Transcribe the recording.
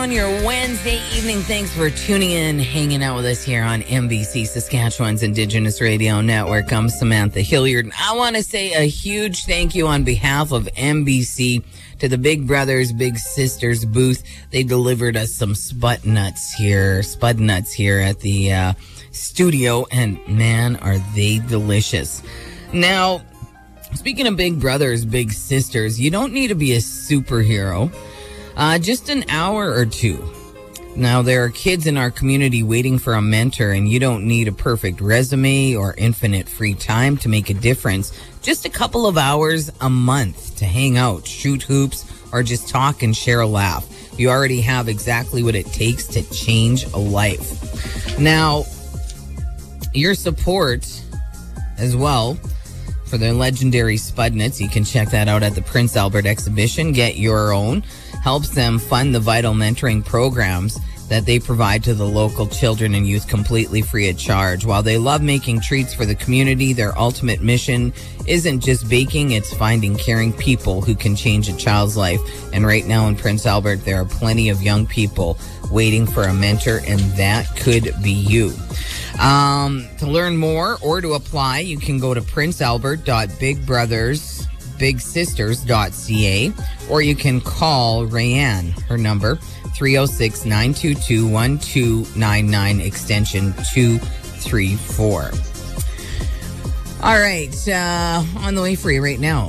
On your Wednesday evening, thanks for tuning in, hanging out with us here on MBC, Saskatchewan's Indigenous Radio Network. I'm Samantha Hilliard. I want to say a huge thank you on behalf of MBC to the Big Brothers, Big Sisters booth. They delivered us some spud nuts here at the studio, and man, are they delicious. Now, speaking of Big Brothers, Big Sisters, you don't need to be a superhero. Just an hour or two. Now, there are kids in our community waiting for a mentor, and you don't need a perfect resume or infinite free time to make a difference. Just a couple of hours a month to hang out, shoot hoops, or just talk and share a laugh. You already have exactly what it takes to change a life. Now, your support as well for their legendary Spudnuts, you can check that out at the Prince Albert exhibition. Get your own. Helps them fund the vital mentoring programs that they provide to the local children and youth completely free of charge. While they love making treats for the community, their ultimate mission isn't just baking, it's finding caring people who can change a child's life. And right now in Prince Albert, there are plenty of young people waiting for a mentor, and that could be you. To learn more or to apply, you can go to princealbert.bigbrothersbigsisters.ca, or you can call Rayanne. Her number, 306-922-1299, extension 234. All right, on the way for you right now.